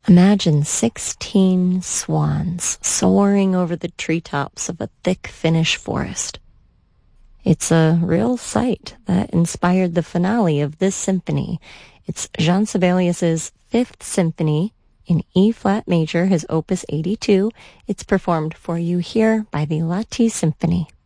Imagine 16 swans soaring over the treetops of a thick Finnish forest. It's a real sight that inspired the finale of this symphony. It's Jean Sibelius's Fifth Symphony in E-flat major, his opus 82. It's performed for you here by the Lahti Symphony.